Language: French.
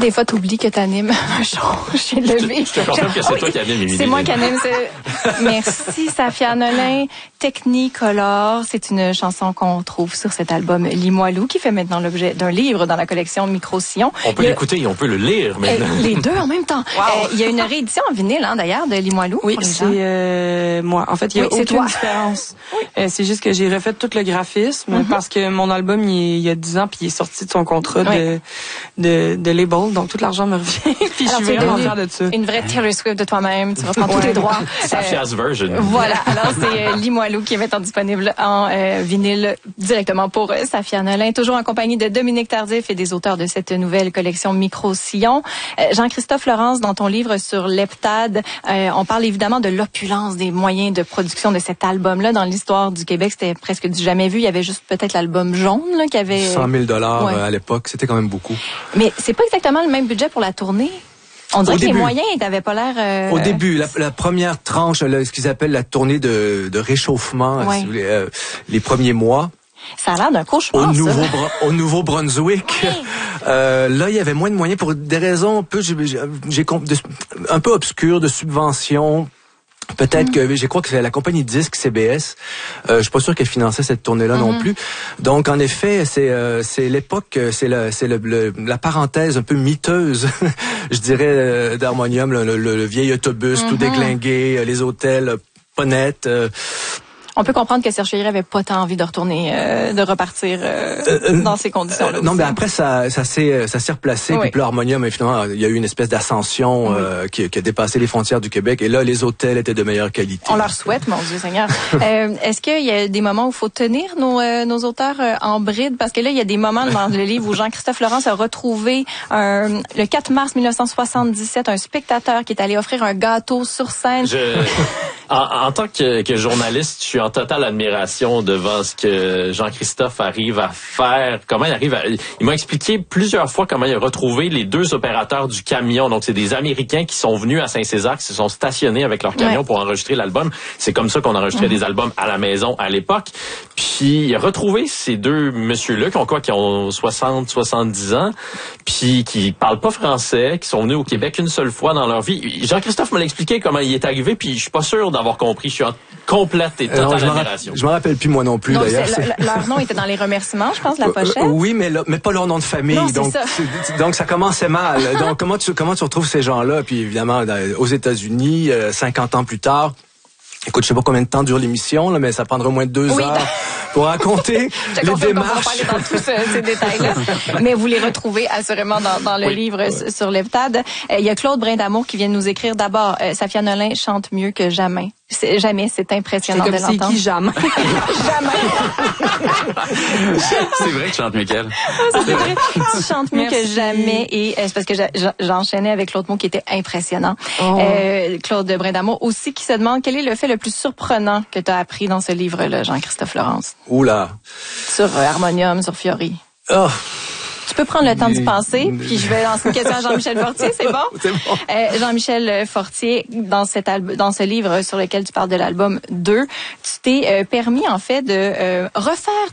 Des fois, t'oublies que t'animes un show. Je viens de lever. Je te confirme que c'est toi qui anime, Émilie. C'est moi qui anime. Merci, Safia Nolin. Technicolor, c'est une chanson qu'on trouve sur cet album Limoilou, qui fait maintenant l'objet d'un livre dans la collection Micro-Sillon. On peut l'écouter et on peut le lire maintenant. Les deux en même temps. Wow. Il y a une réédition en vinyle, d'ailleurs, de Limoilou. Oui, c'est moi. En fait, il y a aucune différence. C'est juste que j'ai refait tout le graphisme parce que mon album, il y a 10 ans, puis il est sorti de son contrat de label, donc tout l'argent me revient. Puis je suis vraiment fière de ça. Une vraie Taylor Swift de toi-même. Tu reprends tous les droits. Safia's version. Voilà. Alors, c'est Limoilou qui est maintenant disponible en vinyle directement pour Safia Nolin. Toujours en compagnie de Dominique Tardif et des auteurs de cette nouvelle collection Micro-Sillon. Jean-Christophe Laurence, dans ton livre sur l'heptade, on parle évidemment de l'opulence des moyens de production de cet album-là. Dans l'histoire du Québec, c'était presque du jamais vu. Il y avait juste peut-être l'album jaune là, qui avait... 100 000 $ à l'époque. C'était quand même beaucoup. Mais c'est pas exactement le même budget pour la tournée. On dirait que les moyens n'avaient pas l'air... Au début, la première tranche, ce qu'ils appellent la tournée de réchauffement, si vous voulez, les premiers mois. Ça a l'air d'un cauchemar, au Nouveau-Brunswick. Ouais. Là, il y avait moins de moyens pour des raisons un peu obscures de subventions. Peut-être que je crois que c'est la compagnie de disques CBS. Je suis pas sûr qu'elle finançait cette tournée-là non plus. Donc en effet, c'est l'époque, c'est la parenthèse un peu miteuse, je dirais, d'Harmonium, le vieil autobus tout déglingué, les hôtels pas nets. On peut comprendre que Serge Chéry avait pas tant envie de retourner, de repartir dans ces conditions-là. Non, mais après ça s'est replacé. Puis l'Harmonium, finalement, il y a eu une espèce d'ascension qui a dépassé les frontières du Québec. Et là, les hôtels étaient de meilleure qualité. On leur souhaite, mon Dieu Seigneur. Est-ce qu'il y a des moments où il faut tenir nos auteurs en bride? Parce que là, il y a des moments dans le livre où Jean-Christophe Laurence a retrouvé le 4 mars 1977 un spectateur qui est allé offrir un gâteau sur scène. En tant que journaliste, je suis en totale admiration devant ce que Jean-Christophe arrive à faire. Il m'a expliqué plusieurs fois comment il a retrouvé les deux opérateurs du camion. Donc, c'est des Américains qui sont venus à Saint-Césaire, qui se sont stationnés avec leur camion pour enregistrer l'album. C'est comme ça qu'on enregistrait des albums à la maison à l'époque. Puis, il a retrouvé ces deux messieurs-là qui ont 60, 70 ans, puis qui parlent pas français, qui sont venus au Québec une seule fois dans leur vie. Jean-Christophe me l'a expliqué comment il est arrivé, puis je suis pas sûr d'avoir compris. Je suis en complète et totale admiration. Je me rappelle plus moi non plus, d'ailleurs. Leur nom était dans les remerciements, je pense, la pochette. Oui, mais pas leur nom de famille. Non, donc ça commençait mal. Donc comment tu retrouves ces gens-là? Puis évidemment, aux États-Unis, 50 ans plus tard. Écoute, je sais pas combien de temps dure l'émission, là, mais ça prendra au moins 2 heures pour raconter les démarches. On va pas aller dans tous ces détails-là. Mais vous les retrouvez assurément dans le livre sur l'heptade. Il y a Claude Brindamour qui vient de nous écrire d'abord. Safia Nolin chante mieux que jamais. C'est impressionnant de l'entendre. C'est qui jamais? C'est vrai que je chante mieux qu'elle. C'est vrai. Tu chantes mieux que jamais. Et c'est parce que j'enchaînais avec l'autre mot qui était impressionnant. Claude Brindamour aussi qui se demande quel est le fait le plus surprenant que tu as appris dans ce livre-là, Jean-Christophe Laurence. Oula. Sur Harmonium, sur Fiori. Oh. Tu peux prendre le temps d'y penser, puis je vais lancer une question à Jean-Michel Fortier, c'est bon? C'est bon. Jean-Michel Fortier, dans ce livre sur lequel tu parles de l'album 2, tu t'es permis en fait de refaire